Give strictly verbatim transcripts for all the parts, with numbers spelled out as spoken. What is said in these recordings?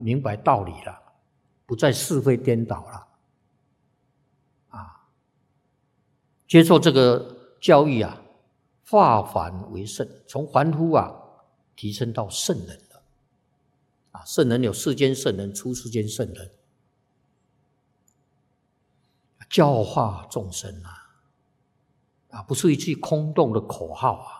明白道理了，不再是非颠倒了，啊，接受这个教育啊，化凡为圣，从凡夫啊提升到圣人了，啊，圣人有世间圣人、出世间圣人，教化众生啊，啊，不是一句空洞的口号啊。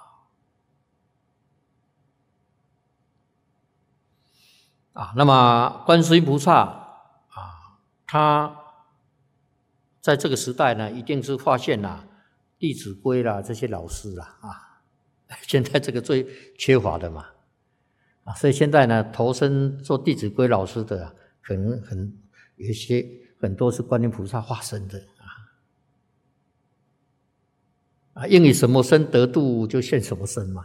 啊，那么观世音菩萨啊，他在这个时代呢，一定是发现啦，《弟子规》啦这些老师啦啊，现在这个最缺乏的嘛，啊，所以现在呢，投身做《弟子规》老师的、啊，可能很有一些很多是观音菩萨化身的啊，啊，应以什么身得度，就现什么身嘛。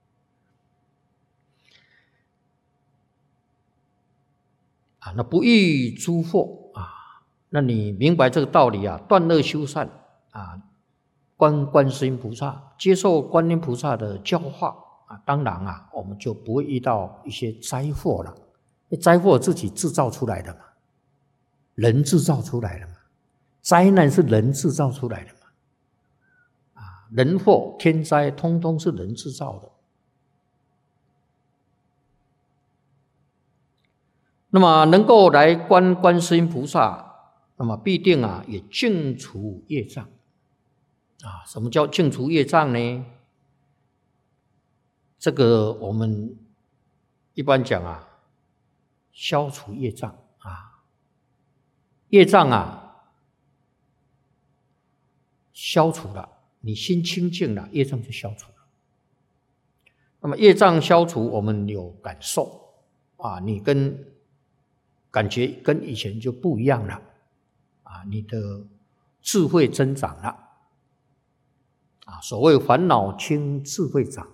啊，那不欲诸惑啊，那你明白这个道理啊，断恶修善啊，观观世音菩萨，接受观音菩萨的教化啊，当然啊，我们就不会遇到一些灾祸了。灾祸自己制造出来的嘛，人制造出来的嘛，灾难是人制造出来的嘛，啊，人祸天灾通通是人制造的。那么能够来观观世音菩萨，那么必定啊也净除业障啊。什么叫净除业障呢？这个我们一般讲啊，消除业障啊，业障啊消除了，你心清净了，业障就消除了。那么业障消除，我们有感受啊，你跟感觉跟以前就不一样了啊，你的智慧增长了啊。所谓烦恼轻，智慧长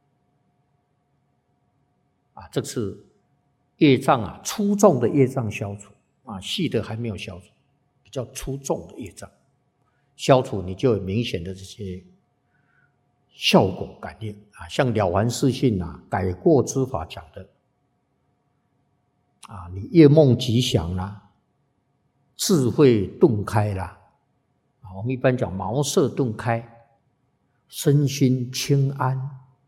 啊，这是业障啊，粗重的业障消除啊，细的还没有消除，比较粗重的业障消除，你就有明显的这些效果感应啊。像了凡四训啊，改过之法讲的。啊，你夜梦吉祥啦，智慧顿开啦，啊，我们一般讲茅塞顿开，身心轻安，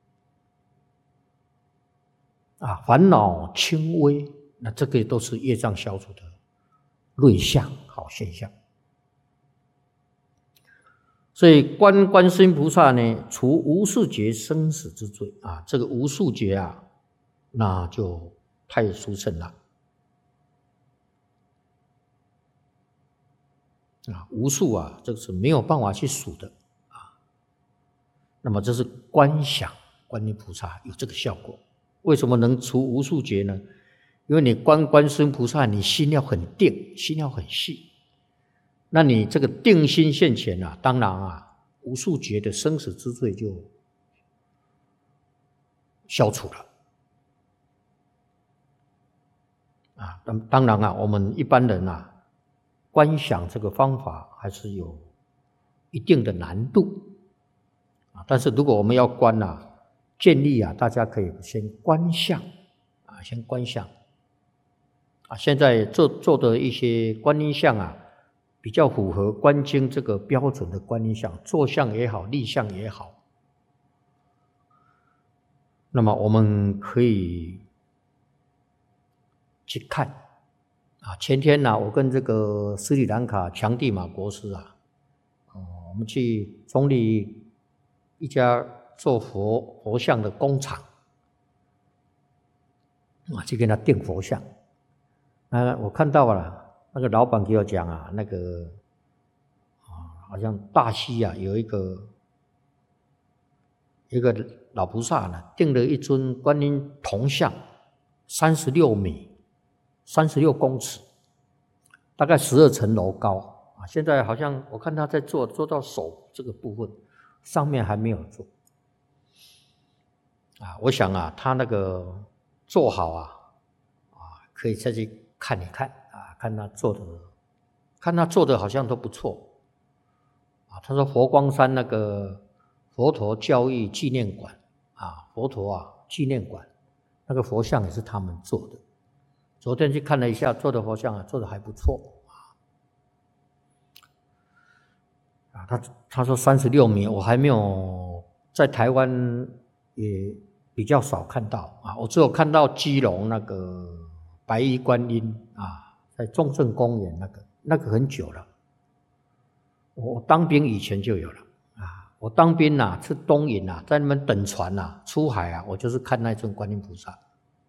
啊，烦恼轻微，那这个都是业障消除的瑞相好现象。所以观观世音菩萨呢，除无数劫生死之罪啊，这个无数劫啊，那就太殊胜了。啊，无数啊，这个是没有办法去数的啊。那么这是观想观音菩萨有这个效果。为什么能除无数劫呢？因为你观观世音菩萨，你心要很定，心要很细。那你这个定心现前啊，当然啊，无数劫的生死之罪就消除了。啊，当当然啊，我们一般人啊。观想这个方法还是有一定的难度啊，但是如果我们要观啊，建议啊，大家可以先观相啊，先观相啊。现在做做的一些观音像啊，比较符合观经这个标准的观音像，坐像也好，立像也好，那么我们可以去看。啊，前天呢、啊，我跟这个斯里兰卡强地马国师啊，哦，我们去中立一家做佛佛像的工厂，啊，去跟他订佛像。啊，我看到了，那个老板给我讲啊，那个啊，好像大溪啊有一个一个老菩萨呢，订了一尊观音铜像，三十六米。三十六公尺，大概十二层楼高啊！现在好像我看他在做，做到手这个部分，上面还没有做啊。我想啊，他那个做好啊，啊，可以再去看一看啊，看他做的，看他做的好像都不错啊。他说佛光山那个佛陀教育纪念馆啊，佛陀啊纪念馆那个佛像也是他们做的。 昨天去看了一下，做的佛像啊，做的还不错啊。他他说三十六米，我还没有在台湾也比较少看到啊，我只有看到基隆那个白衣观音啊，在中正公园那个，那个很久了。我当兵以前就有了啊，我当兵啊，是东引啊，在那边等船啊，出海啊，我就是看那尊观音菩萨。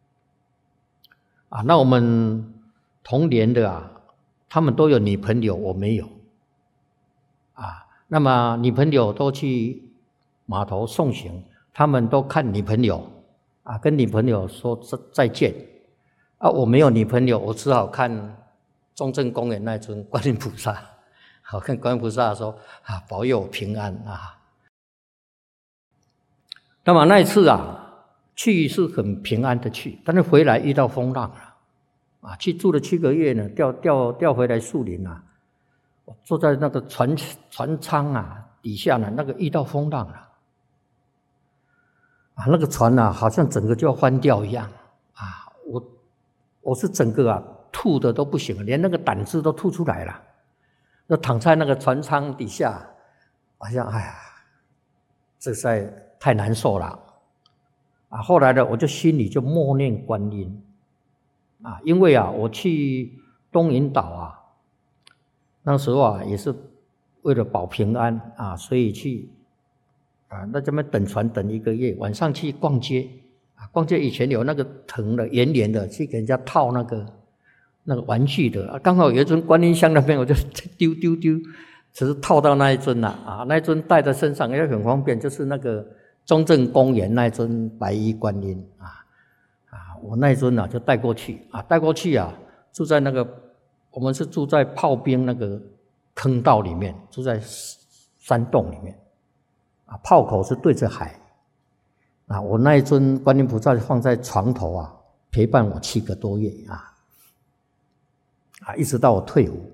啊，那我们同年的啊，他们都有女朋友，我没有。啊，那么女朋友都去码头送行，他们都看女朋友，啊，跟女朋友说再见。啊，我没有女朋友，我只好看中正公园那尊观音菩萨。好，看观音菩萨说啊，保佑我平安啊。那么那一次啊。去是很平安的去，但是回来遇到风浪了，啊，去住了七个月呢，调调调回来树林啊，坐在那个船船舱啊底下呢，那个遇到风浪了，啊，那个船啊好像整个就要翻掉一样，啊，我我是整个啊吐的都不行了，连那个胆汁都吐出来了，就躺在那个船舱底下，好像哎呀，这实在太难受了。啊，后来呢，我就心里就默念观音，啊，因为啊，我去东引岛啊，那时候啊，也是为了保平安啊，所以去啊，那这边等船等一个月，晚上去逛街啊，逛街以前有那个藤的圆圆的，去给人家套那个那个玩具的，啊，刚好有一尊观音像那边，我就丢丢丢，只是套到那一尊了啊，那一尊带在身上也很方便，就是那个。中正公园那尊白衣观音啊啊，我那尊啊就带过去啊，带过去啊，住在那个我们是住在炮兵那个坑道里面，住在山洞里面啊，炮口是对着海啊，我那一尊观音菩萨放在床头啊，陪伴我七个多月啊啊，一直到我退伍。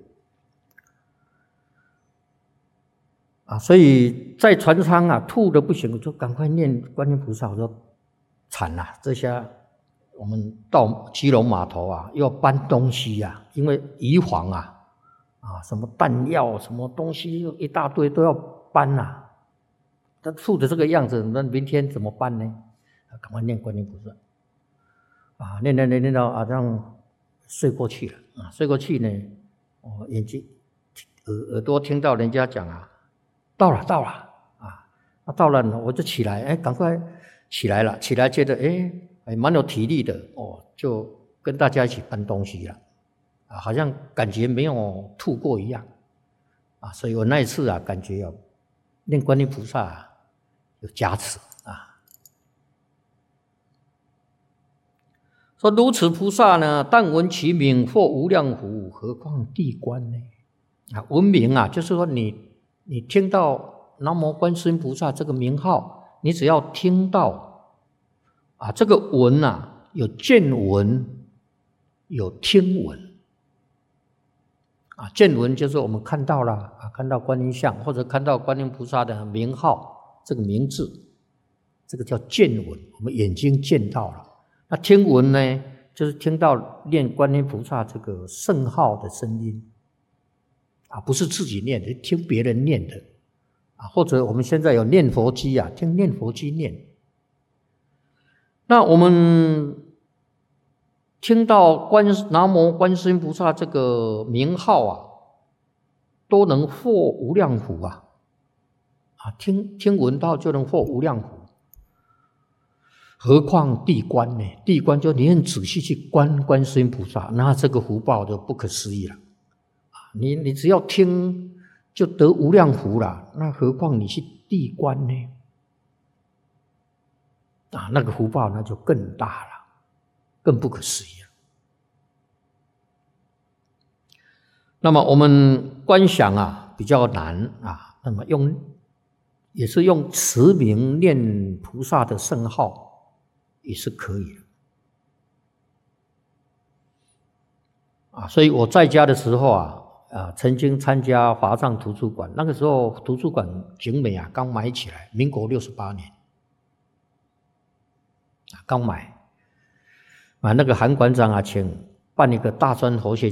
啊，所以在船舱啊吐的不行，我就赶快念观音菩萨。我说惨了，这下我们到基隆码头啊，又要搬东西呀、啊，因为移防啊，啊什么弹药、什么东西一大堆都要搬啊。他吐的这个样子，那明天怎么办呢？赶快念观音菩萨，啊，念念念念到啊，这样睡过去了啊，睡过去呢，我眼睛耳耳朵听到人家讲啊。到了，到了啊！啊，到了，我就起来，哎，赶快起来了。起来觉得，哎，哎，蛮有体力的哦，就跟大家一起搬东西了，啊，好像感觉没有吐过一样，啊，所以我那一次啊，感觉有念观音菩萨、啊、有加持啊。说如此菩萨呢，但闻其名，或无量福，何况地观呢？啊，闻名啊，就是说你。你听到南无观世音菩萨这个名号，你只要听到啊，这个闻啊，有见闻，有听闻啊。见闻就是我们看到了啊，看到观音像，或者看到观音菩萨的名号，这个名字，这个叫见闻，我们眼睛见到了。那听闻呢，就是听到念观音菩萨这个圣号的声音。啊，不是自己念的，听别人念的啊，或者我们现在有念佛机啊，听念佛机念。那我们听到观南无观世音菩萨这个名号啊，都能获无量福啊！啊，听听闻到就能获无量福，何况地观呢？地观就你很仔细去观观世音菩萨，那这个福报就不可思议了。你你只要听就得无量福了，那何况你去地观呢？啊，那个福报那就更大了，更不可思议了。那么我们观想啊比较难啊，那么用也是用持名念菩萨的圣号也是可以的。啊，所以我在家的时候啊。啊，曾经参加华藏图书馆，那个时候图书馆景美啊刚买起来，民国六十八年，啊刚买，啊那个韩馆长啊请办一个大专佛学